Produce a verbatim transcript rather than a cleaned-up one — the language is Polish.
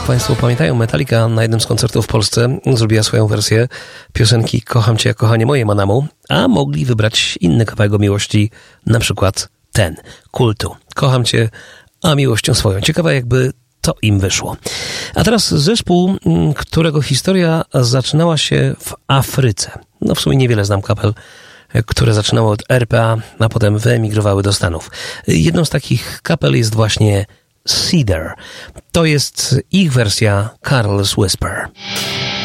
Państwo pamiętają, Metallica na jednym z koncertów w Polsce zrobiła swoją wersję piosenki Kocham Cię, kochanie moje, Manamu, a mogli wybrać inny kawałek o miłości, na przykład ten, Kultu. Kocham Cię, a miłością swoją. Ciekawe, jakby to im wyszło. A teraz zespół, którego historia zaczynała się w Afryce. No w sumie niewiele znam kapel, które zaczynały od R P A, a potem wyemigrowały do Stanów. Jedną z takich kapel jest właśnie Cedar. To jest ich wersja Careless Whisper.